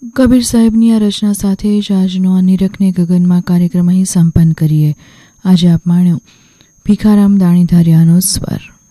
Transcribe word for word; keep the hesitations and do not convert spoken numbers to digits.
કબીર સાહેબની આ રચના સાથે જ આજનો આ નિરખને ગગનમાં કાર્યક્રમ અહીં સંપન્ન કરીએ. આજે આપ માણ્યો ભીખારામ દાણીધારિયાનો સ્વર.